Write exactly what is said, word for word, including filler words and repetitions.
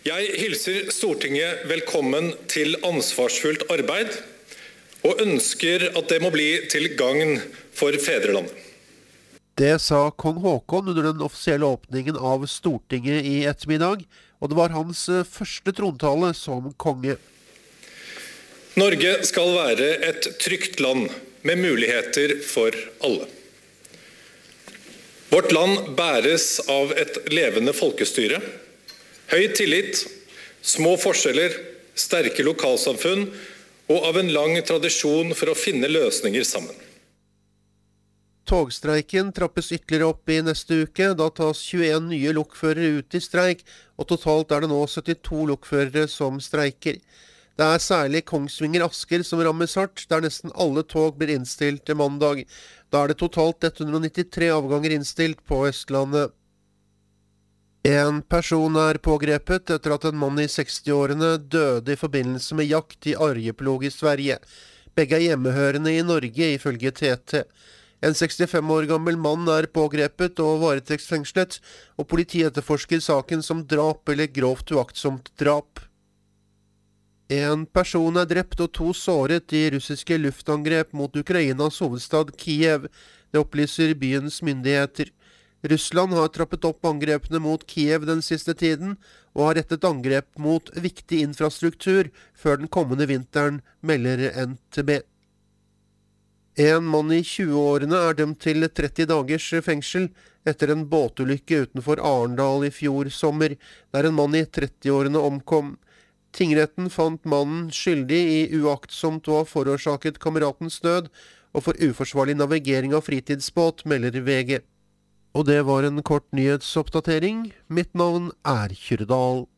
Jeg hilser Stortinget velkommen til ansvarsfullt arbeid, og ønsker at det må bli til gagn for fedrelandet. Det sa kong Håkon under den offisielle åpningen av Stortinget i ettermiddag, og det var hans første trontale som konge. Norge skal være et trygt land med muligheter for alle. Vårt land bæres av et levende folkestyre, høy tillit, små forskjeller, sterke lokalsamfunn og av en lang tradisjon for å finne løsninger sammen. Togstreiken trappes ytterligere opp i neste uke, da tas tjueen nye lokførere ut i streik, og totalt er det nå syttito lokførere som streiker. Det er særlig Kongsvinger-Asker som rammes hardt, der nesten alle tog blir innstilt til mandag. Da er det totalt ett hundre nittitre avganger innstilt på Østlandet. En person er pågrepet etter at en mann i sekstiårene døde i forbindelse med jakt i Arjeplog i Sverige. Begge er hjemmehørende i Norge, ifølge T T. En sekstifem år gammel mann er pågrepet og varetektsfengslet, og politiet etterforsker saken som drap eller grovt uaktsomt drap. En person er drept og to såret i russiske luftangrep mot Ukrainas hovedstad Kiev. Det opplyser byens myndigheter. Russland har trappet opp angrepene mot Kiev den siste tiden, og har rettet angrep mot viktig infrastruktur før den kommende vinteren, melder N T B. En mann i tjueårene er dømt til tretti dagers fengsel etter en båtulykke utenfor Arendal i fjor sommer, der en mann i trettiårene omkom. Tingretten fant mannen skyldig i uaktsomt å ha forårsaket kameratens død, og for uforsvarlig navigering av fritidsbåt, melder V G. Og det var en kort nyhetsoppdatering. Mitt navn er Kyrre Dahl.